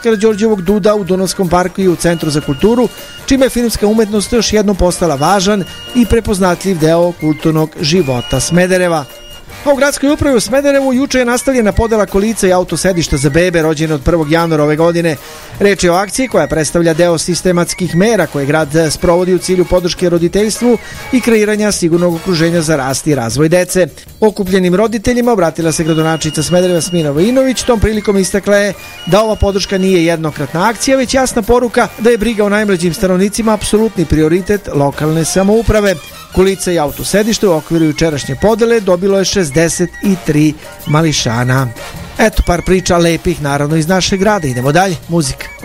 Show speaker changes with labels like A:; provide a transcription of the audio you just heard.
A: Karađorđevog Duda u Dunavskom parku i u Centru za kulturu, čime je filmska umetnost još jednom postala važan i prepoznatljiv deo kulturnog života Smedereva. A u gradskoj upravi u Smederevu juče je nastavljena podela kolica i autosedišta za bebe rođene od 1. januara ove godine. Reč je o akciji koja predstavlja deo sistematskih mera koje grad sprovodi u cilju podrške roditeljstvu i kreiranja sigurnog okruženja za rast i razvoj dece. Okupljenim roditeljima obratila se gradonačelnica Smedereva Smina Vojinović. Tom prilikom istakla je da ova podrška nije jednokratna akcija, već jasna poruka da je briga o najmlađim stanovnicima apsolutni prioritet lokalne samouprave. Kolica i autosedište u okviru jučerašnje podele dobilo je 63 mališana. Eto par priča lepih naravno iz našeg grada. Idemo dalje, muzika.